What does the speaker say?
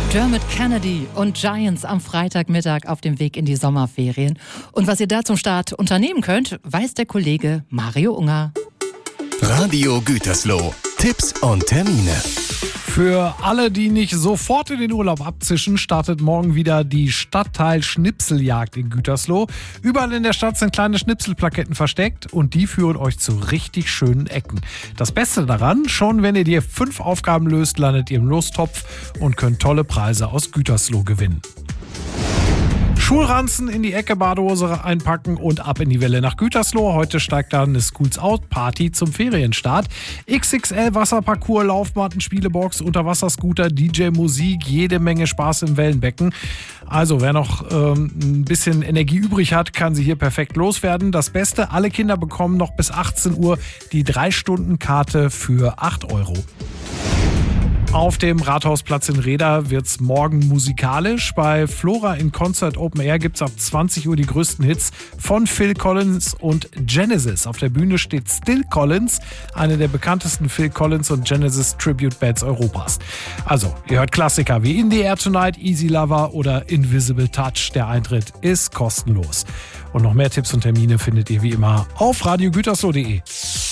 Dermot Kennedy und Giants am Freitagmittag auf dem Weg in die Sommerferien. Und was ihr da zum Start unternehmen könnt, weiß der Kollege Mario Unger. Radio Gütersloh. Tipps und Termine. Für alle, die nicht sofort in den Urlaub abzischen, startet morgen wieder die Stadtteil-Schnipseljagd in Gütersloh. Überall in der Stadt sind kleine Schnipselplaketten versteckt und die führen euch zu richtig schönen Ecken. Das Beste daran, schon wenn ihr die 5 Aufgaben löst, landet ihr im Lostopf und könnt tolle Preise aus Gütersloh gewinnen. Schulranzen in die Ecke, Badehose einpacken und ab in die Welle nach Gütersloh. Heute steigt dann eine Schools Out Party zum Ferienstart. XXL Wasserparcours, Laufmatten, Spielebox, Unterwasserscooter, DJ-Musik, jede Menge Spaß im Wellenbecken. Also wer noch ein bisschen Energie übrig hat, kann sie hier perfekt loswerden. Das Beste, alle Kinder bekommen noch bis 18 Uhr die 3-Stunden-Karte für 8 €. Auf dem Rathausplatz in Reda wird's morgen musikalisch. Bei Flora in Concert Open Air gibt's ab 20 Uhr die größten Hits von Phil Collins und Genesis. Auf der Bühne steht Still Collins, eine der bekanntesten Phil Collins und Genesis Tribute Bands Europas. Also, ihr hört Klassiker wie In the Air Tonight, Easy Lover oder Invisible Touch. Der Eintritt ist kostenlos. Und noch mehr Tipps und Termine findet ihr wie immer auf radiogütersloh.de.